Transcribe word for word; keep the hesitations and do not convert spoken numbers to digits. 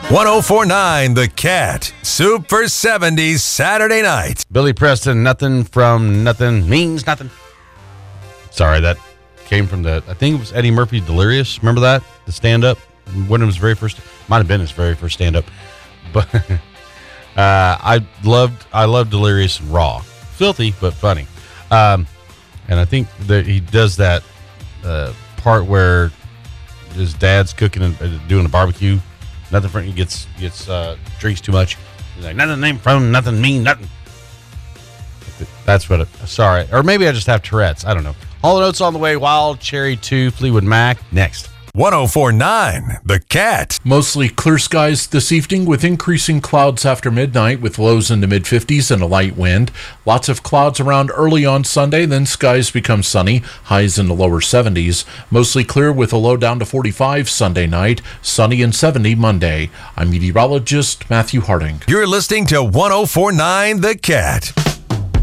one oh four point nine The Cat. Super seventies Saturday night. Billy Preston, nothing from nothing means nothing. Sorry, that came from the, I think it was Eddie Murphy Delirious. Remember that? The stand-up? When it was very first, might have been his very first stand-up. But uh, I loved I loved Delirious and Raw. Filthy, but funny. Um, and I think that he does that uh, part where his dad's cooking and uh, doing a barbecue. Nothing from he gets gets uh, drinks too much. He's like, nothing name from nothing mean nothing. That's what. It, sorry, or maybe I just have Tourette's. I don't know. All the notes on the way. Wild Cherry two, Fleetwood Mac next. one oh four point nine The Cat. Mostly clear skies this evening with increasing clouds after midnight with lows in the mid fifties and a light wind. Lots of clouds around early on Sunday, then skies become sunny, highs in the lower seventies. Mostly clear with a low down to forty-five Sunday night, sunny and seventy Monday. I'm meteorologist Matthew Harding. You're listening to one oh four point nine The Cat.